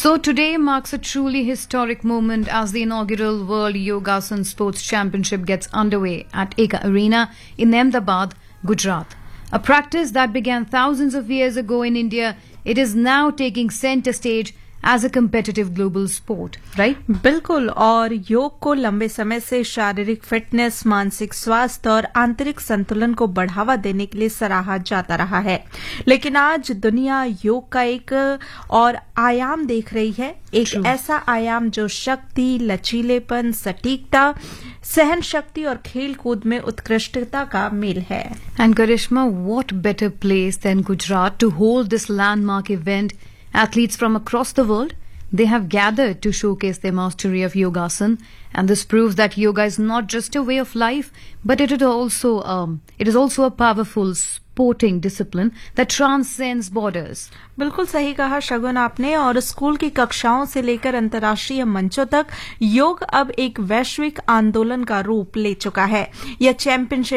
So today marks a truly historic moment as the inaugural World Yogasan Sports Championship gets underway at Eka Arena in Ahmedabad, Gujarat. A practice that began thousands of years ago in India, it is now taking center stage as a competitive global sport, right? बिल्कुल, और योग को लंबे समय से शारीरिक fitness, मानसिक स्वास्थ्य और आंतरिक संतुलन को बढ़ावा देने के लिए सराहा जाता रहा है। लेकिन आज दुनिया योग का एक और आयाम देख रही है, एक ऐसा आयाम जो शक्ति, लचीलेपन, सटीकता, सहन शक्ति और खेल कूद में उत्कृष्टता का मेल है। And Karishma, what better place than Gujarat to hold this landmark event? Athletes from across the world, they have gathered to showcase their mastery of yogasan, and this proves that yoga is not just a way of life, but it is also a powerful sporting discipline that transcends borders. बिल्कुल सही कहा शगुन आपने, और school की कक्षाओं से लेकर अंतर्राष्ट्रीय मंचों तक योग अब एक वैश्विक आंदोलन का रूप ले चुका है। यह चैंपियनशिप